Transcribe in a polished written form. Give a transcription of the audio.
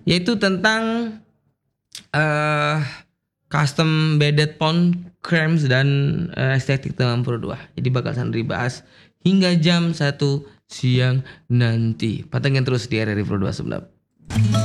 yaitu tentang custom bedded pound cramps dan estetik teman Pro 2. Jadi bakal Sandri bahas hingga jam 1 siang nanti. Pantengin terus di RRI Pro 2 Sumedap.